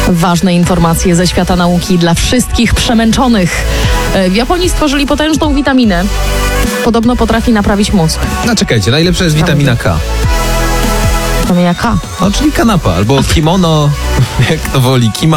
Ważne informacje ze świata nauki dla wszystkich przemęczonych. W Japonii stworzyli potężną witaminę. Podobno potrafi naprawić mózg. No czekajcie, najlepsza jest witamina K. Witamina K. No, czyli kanapa, albo kimono, jak to woli,